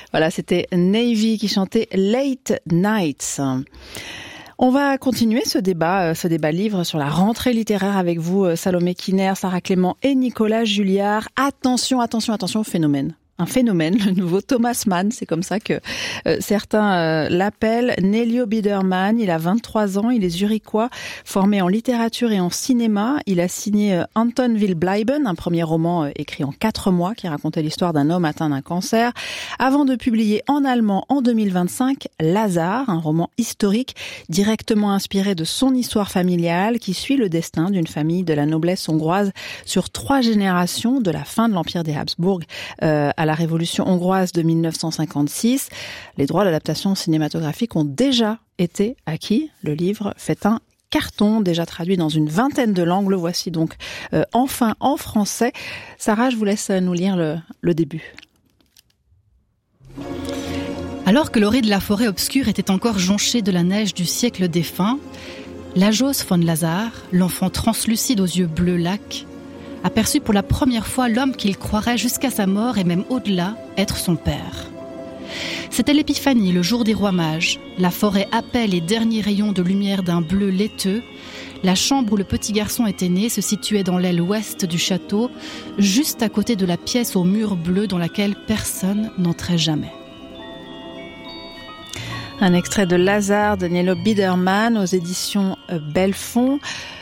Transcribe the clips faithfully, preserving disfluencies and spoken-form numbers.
Voilà, c'était Navy qui chantait Late Nights. On va continuer ce débat, ce débat livre sur la rentrée littéraire avec vous, Salomé Kiner, Sarah Clément et Nicolas Julliard. Attention, attention, attention au phénomène. Un phénomène, le nouveau Thomas Mann, c'est comme ça que euh, certains euh, l'appellent. Nelio Biedermann, il a vingt-trois ans, il est zurichois, formé en littérature et en cinéma. Il a signé euh, Anton will bleiben, un premier roman euh, écrit en quatre mois qui racontait l'histoire d'un homme atteint d'un cancer, avant de publier en allemand en deux mille vingt-cinq Lazare, un roman historique directement inspiré de son histoire familiale qui suit le destin d'une famille de la noblesse hongroise sur trois générations de la fin de l'Empire des Habsbourg euh, à la Révolution hongroise de mille neuf cent cinquante-six. Les droits d'adaptation cinématographique ont déjà été acquis. Le livre fait un carton, déjà traduit dans une vingtaine de langues. Le voici donc euh, enfin en français. Sarah, je vous laisse nous lire le, le début. Alors que l'orée de la forêt obscure était encore jonchée de la neige du siècle défunt, Lajos von Lazare, l'enfant translucide aux yeux bleus lacs, aperçut pour la première fois l'homme qu'il croirait jusqu'à sa mort et même au-delà être son père. C'était l'épiphanie, le jour des rois mages. La forêt happait les derniers rayons de lumière d'un bleu laiteux. La chambre où le petit garçon était né se situait dans l'aile ouest du château, juste à côté de la pièce aux murs bleus dans laquelle personne n'entrait jamais. Un extrait de Lazare de Nelio Biedermann aux éditions Belfond.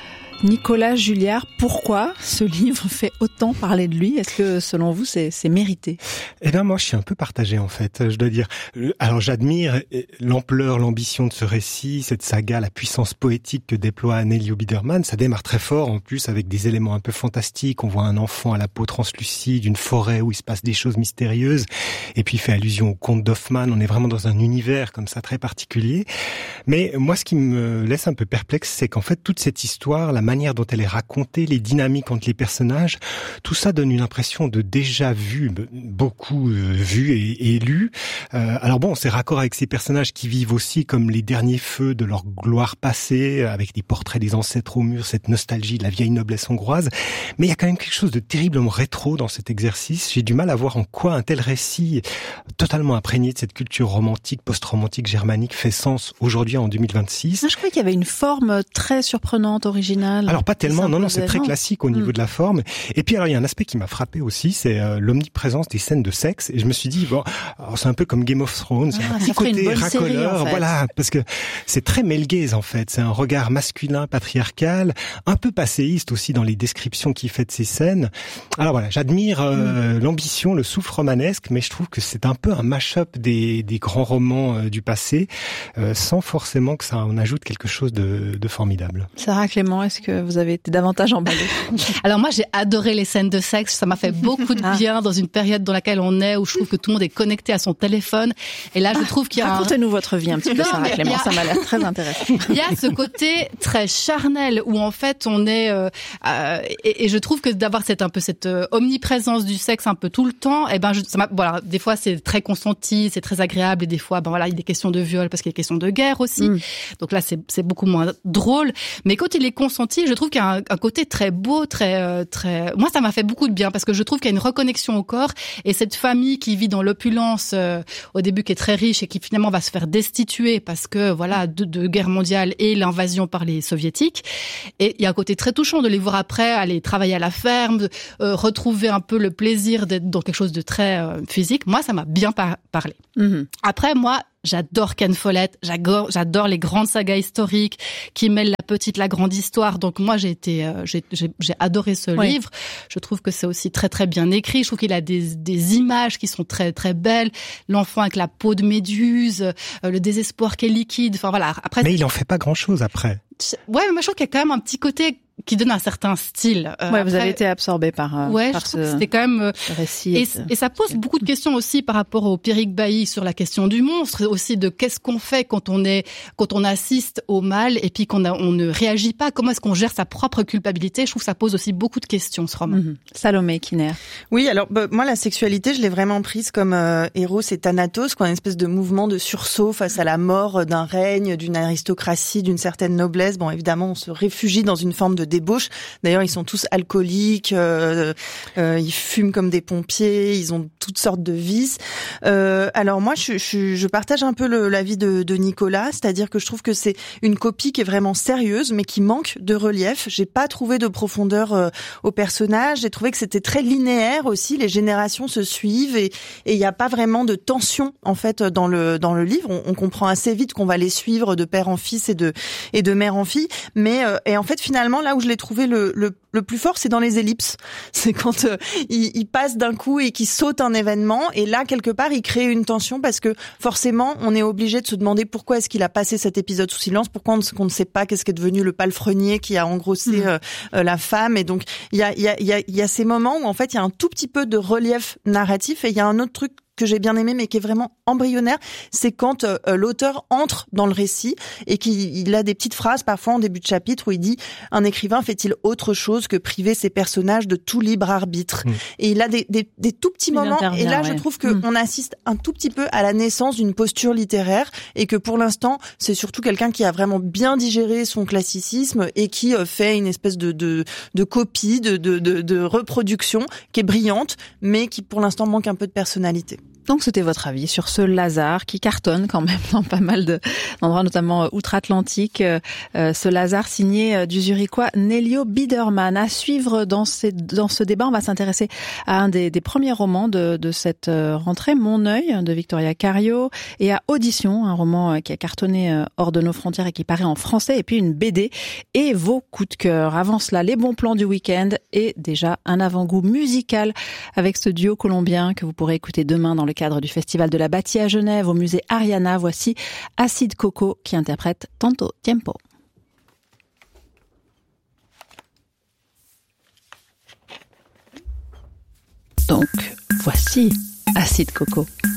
Nicolas Julliard, pourquoi ce livre fait autant parler de lui ? Est-ce que, selon vous, c'est, c'est mérité ? Eh bien, moi, je suis un peu partagé, en fait, je dois dire. Alors, j'admire l'ampleur, l'ambition de ce récit, cette saga, la puissance poétique que déploie Nelio Biedermann. Ça démarre très fort, en plus, avec des éléments un peu fantastiques. On voit un enfant à la peau translucide, une forêt où il se passe des choses mystérieuses. Et puis, il fait allusion au conte d'Hoffmann. On est vraiment dans un univers, comme ça, très particulier. Mais moi, ce qui me laisse un peu perplexe, c'est qu'en fait, toute cette histoire, la manière dont elle est racontée, les dynamiques entre les personnages, tout ça donne une impression de déjà vu, beaucoup euh, vu et, et lu. Euh, alors bon, c'est raccord avec ces personnages qui vivent aussi comme les derniers feux de leur gloire passée, avec des portraits des ancêtres au mur, cette nostalgie de la vieille noblesse hongroise. Mais il y a quand même quelque chose de terriblement rétro dans cet exercice. J'ai du mal à voir en quoi un tel récit, totalement imprégné de cette culture romantique, post-romantique germanique, fait sens aujourd'hui en deux mille vingt-six. Ah, je croyais qu'il y avait une forme très surprenante, originale. Alors pas tellement, non, non, c'est très classique au niveau mmh. de la forme. Et puis alors il y a un aspect qui m'a frappé aussi, c'est euh, l'omniprésence des scènes de sexe. Et je me suis dit, bon, alors, c'est un peu comme Game of Thrones, ah, un petit côté racoleur, série, en fait. Voilà, parce que c'est très Mel Gaze en fait. C'est un regard masculin, patriarcal, un peu passéiste aussi dans les descriptions qu'il fait de ces scènes. Alors voilà, j'admire euh, mmh. l'ambition, le souffle romanesque, mais je trouve que c'est un peu un mash-up des, des grands romans euh, du passé, euh, sans forcément que ça en ajoute quelque chose de, de formidable. Sarah Clément, est-ce que vous avez été davantage emballée ? Alors moi, j'ai adoré les scènes de sexe. Ça m'a fait beaucoup de bien dans une période dans laquelle on est, où je trouve que tout le monde est connecté à son téléphone. Et là, je trouve qu'il y a Racontez-nous un... votre vie un petit peu, non, Sarah Clément. A... Ça m'a l'air très intéressant. Il y a ce côté très charnel où en fait on est euh, euh, et, et je trouve que d'avoir cette un peu cette euh, omniprésence du sexe un peu tout le temps, et ben je, ça m'a, voilà, des fois c'est très consenti, c'est très agréable, et des fois ben voilà, il y a des questions de viol parce qu'il y a des questions de guerre aussi. Mm. Donc là c'est c'est beaucoup moins drôle. Mais quand il est consenti, je trouve qu'il y a un, un côté très beau, très euh, très. Moi ça m'a fait beaucoup de bien parce que je trouve qu'il y a une reconnexion au corps, et cette famille qui vit dans l'opulence euh, au début, qui est très riche et qui finalement va se faire destituer parce que voilà de, de guerre mondiale et l'invasion par les soviétiques. Et il y a un côté très touchant de les voir après aller travailler à la ferme, euh, retrouver un peu le plaisir d'être dans quelque chose de très euh, physique. Moi ça m'a bien par- parlé. Mm-hmm. Après moi j'adore Ken Follett, j'adore, j'adore les grandes sagas historiques qui mêlent la petite, la grande histoire. Donc moi, j'ai été, euh, j'ai, j'ai, j'ai adoré ce oui. livre. Je trouve que c'est aussi très très bien écrit. Je trouve qu'il a des, des images qui sont très très belles. L'enfant avec la peau de méduse, euh, le désespoir qui est liquide. Enfin voilà. Après, mais il en fait pas grand chose après. Ouais, mais moi je trouve qu'il y a quand même un petit côté qui donne un certain style. Euh, ouais, après, vous avez été absorbé par, euh, ouais, par je ce, trouve que c'était quand même euh, récit. Et, et ça pose beaucoup de questions aussi par rapport au Pierrick Bailly sur la question du monstre, aussi de qu'est-ce qu'on fait quand on est, quand on assiste au mal et puis qu'on a, on ne réagit pas. Comment est-ce qu'on gère sa propre culpabilité ? Je trouve que ça pose aussi beaucoup de questions, ce roman. Mm-hmm. Salomé Kiner. Oui, alors bah, moi la sexualité, je l'ai vraiment prise comme euh, Eros et Thanatos, quoi, une espèce de mouvement de sursaut face à la mort d'un règne, d'une aristocratie, d'une certaine noblesse. Bon, évidemment, on se réfugie dans une forme de débauche. D'ailleurs, ils sont tous alcooliques, euh, euh, ils fument comme des pompiers, ils ont toutes sortes de vices. Euh, alors moi, je, je, je partage un peu le, l'avis de, de Nicolas, c'est-à-dire que je trouve que c'est une copie qui est vraiment sérieuse, mais qui manque de relief. J'ai pas trouvé de profondeur euh, au personnage. J'ai trouvé que c'était très linéaire aussi. Les générations se suivent et il n'y a pas vraiment de tension en fait dans le dans le livre. On, on comprend assez vite qu'on va les suivre de père en fils et de et de mère en fille. Mais euh, et en fait finalement là où je l'ai trouvé le le le plus fort, c'est dans les ellipses. C'est quand euh, il, il passe d'un coup et qu'il saute un événement. Et là, quelque part, il crée une tension parce que forcément, on est obligé de se demander pourquoi est-ce qu'il a passé cet épisode sous silence, pourquoi on, qu'on ne sait pas qu'est-ce qu'est devenu le palefrenier qui a engrossé mmh. euh, euh, la femme. Et donc, il y a, il y a, il y a, il y a ces moments où en fait, il y a un tout petit peu de relief narratif et il y a un autre truc que j'ai bien aimé mais qui est vraiment embryonnaire, c'est quand euh, l'auteur entre dans le récit et qu'il a des petites phrases parfois en début de chapitre où il dit « Un écrivain fait-il autre chose que priver ses personnages de tout libre arbitre mmh. ?» Et il a des, des, des tout petits il moments et là ouais. je trouve qu'on mmh. assiste un tout petit peu à la naissance d'une posture littéraire et que pour l'instant c'est surtout quelqu'un qui a vraiment bien digéré son classicisme et qui euh, fait une espèce de, de, de copie, de, de, de, de reproduction qui est brillante mais qui pour l'instant manque un peu de personnalité. Donc c'était votre avis sur ce Lazare qui cartonne quand même dans pas mal de, d'endroits, notamment outre-Atlantique. Euh, ce Lazare signé du Zurichois Nelio Biedermann. À suivre dans, ces, dans ce débat, on va s'intéresser à un des, des premiers romans de, de cette rentrée, Mon œil, de Victoria Cario, et à Audition, un roman qui a cartonné hors de nos frontières et qui paraît en français, et puis une B D et vos coups de cœur. Avant cela, les bons plans du week-end et déjà un avant-goût musical avec ce duo colombien que vous pourrez écouter demain dans le cadre du Festival de la Bâtie à Genève au musée Ariana. Voici Acid Coco qui interprète Tanto Tiempo. Donc, voici Acid Coco.